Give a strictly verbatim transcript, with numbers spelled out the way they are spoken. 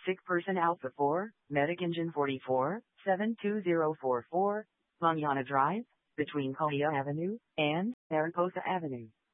Sick person Alpha four, Medic Engine forty-four, seven two zero four four, Manana Drive, between Kahia Avenue and Mariposa Avenue.